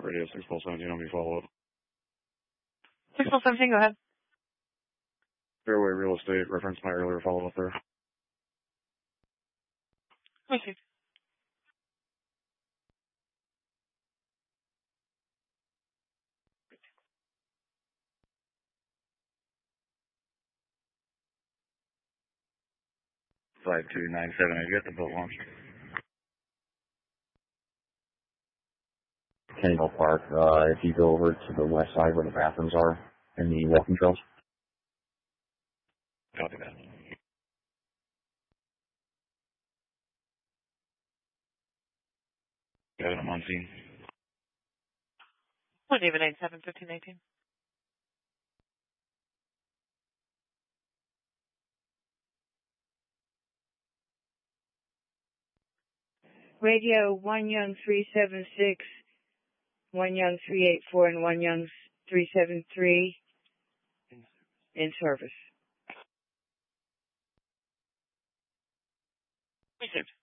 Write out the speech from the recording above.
Radio 617 on me follow-up. 617, go ahead. Fairway Real Estate, reference my earlier follow-up there. Received. Flight 297, have you got the boat launched? Cannonball Park, if you go over to the west side where the bathrooms are and the walking trails. Copy that. Got it, I'm on scene. 1887, 1518. Radio 1 Young 376, 1 Young 384, and 1 Young 373 in service. Received.